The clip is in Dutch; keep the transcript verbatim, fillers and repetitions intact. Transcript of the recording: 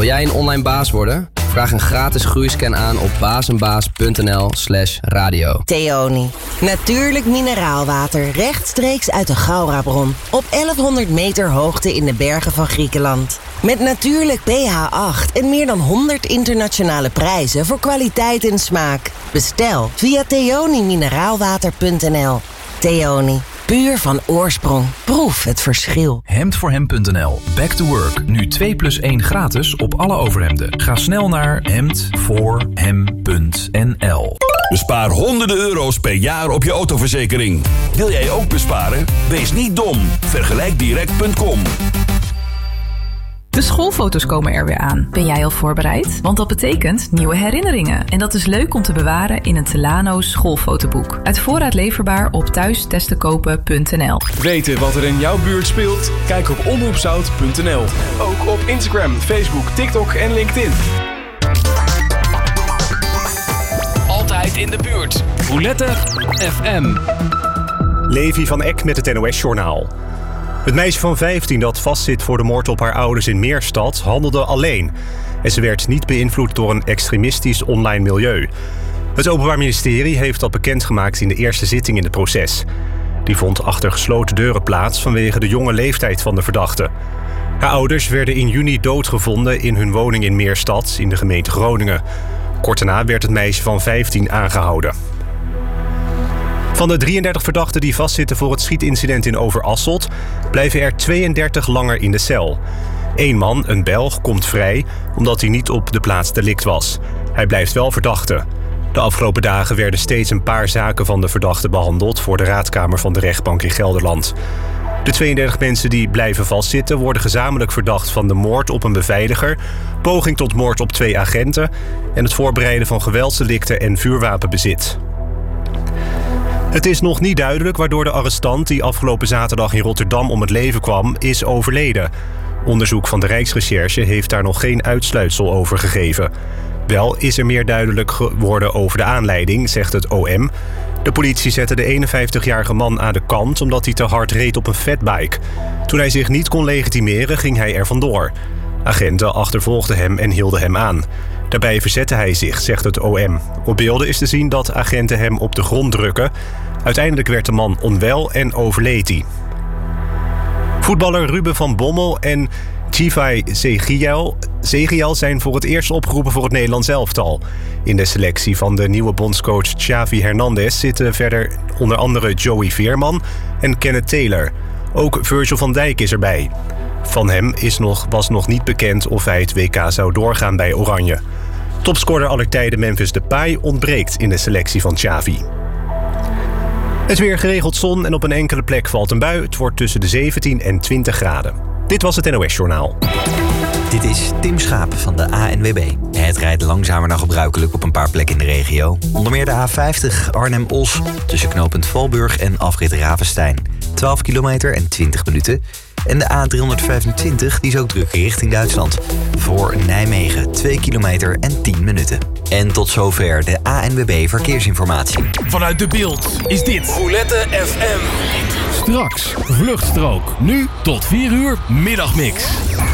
Wil jij een online baas worden? Vraag een gratis groeiscan aan op bazenbaas.nl slash radio. Theoni. Natuurlijk mineraalwater rechtstreeks uit de Gaurabron. Op elfhonderd meter hoogte in de bergen van Griekenland. Met natuurlijk pH acht en meer dan honderd internationale prijzen voor kwaliteit en smaak. Bestel via theoni mineraalwater punt n l. Theoni. Puur van oorsprong. Proef het verschil. hemd voor hem punt n l. Back to work. Nu twee plus één gratis op alle overhemden. Ga snel naar hemd voor hem punt n l. Bespaar honderden euro's per jaar op je autoverzekering. Wil jij ook besparen? Wees niet dom. vergelijk direct punt com. De schoolfoto's komen er weer aan. Ben jij al voorbereid? Want dat betekent nieuwe herinneringen. En dat is leuk om te bewaren in een Telano schoolfotoboek. Uit voorraad leverbaar op thuistestenkopen punt n l. Weten wat er in jouw buurt speelt? Kijk op omroepzout punt n l. Ook op Instagram, Facebook, TikTok en LinkedIn. Altijd in de buurt. Roulette F M. Levi van Eck met het N O S-journaal. Het meisje van vijftien dat vastzit voor de moord op haar ouders in Meerstad handelde alleen. En ze werd niet beïnvloed door een extremistisch online milieu. Het Openbaar Ministerie heeft dat bekendgemaakt in de eerste zitting in het proces. Die vond achter gesloten deuren plaats vanwege de jonge leeftijd van de verdachte. Haar ouders werden in juni doodgevonden in hun woning in Meerstad in de gemeente Groningen. Kort daarna werd het meisje van vijftien aangehouden. Van de drieëndertig verdachten die vastzitten voor het schietincident in Overasselt blijven er tweeëndertig langer in de cel. Eén man, een Belg, komt vrij omdat hij niet op de plaats delict was. Hij blijft wel verdachte. De afgelopen dagen werden steeds een paar zaken van de verdachte behandeld voor de raadkamer van de rechtbank in Gelderland. De tweeëndertig mensen die blijven vastzitten worden gezamenlijk verdacht van de moord op een beveiliger, poging tot moord op twee agenten en het voorbereiden van geweldsdelicten en vuurwapenbezit. Het is nog niet duidelijk waardoor de arrestant die afgelopen zaterdag in Rotterdam om het leven kwam, is overleden. Onderzoek van de Rijksrecherche heeft daar nog geen uitsluitsel over gegeven. Wel is er meer duidelijk geworden over de aanleiding, zegt het O M. De politie zette de eenenvijftigjarige man aan de kant omdat hij te hard reed op een fatbike. Toen hij zich niet kon legitimeren, ging hij er vandoor. Agenten achtervolgden hem en hielden hem aan. Daarbij verzette hij zich, zegt het O M. Op beelden is te zien dat agenten hem op de grond drukken. Uiteindelijk werd de man onwel en overleed hij. Voetballer Ruben van Bommel en Chivay Zegiel zijn voor het eerst opgeroepen voor het Nederlands elftal. In de selectie van de nieuwe bondscoach Xavi Hernandez zitten verder onder andere Joey Veerman en Kenneth Taylor. Ook Virgil van Dijk is erbij. Van hem is nog, was nog niet bekend of hij het W K zou doorgaan bij Oranje. Topscorer aller tijden Memphis Depay ontbreekt in de selectie van Xavi. Het weer geregeld zon en op een enkele plek valt een bui. Het wordt tussen de zeventien en twintig graden. Dit was het N O S-journaal. Dit is Tim Schaap van de A N W B. Het rijdt langzamer dan gebruikelijk op een paar plekken in de regio. Onder meer de A vijftig Arnhem-Os tussen knooppunt Valburg en afrit Ravenstein. twaalf kilometer en twintig minuten. En de A driehonderdvijfentwintig die is ook druk richting Duitsland. Voor Nijmegen twee kilometer en tien minuten. En tot zover de A N W B Verkeersinformatie. Vanuit De Beeld is dit Roulette F M. Straks Vluchtstrook. Nu tot vier uur Middagmix.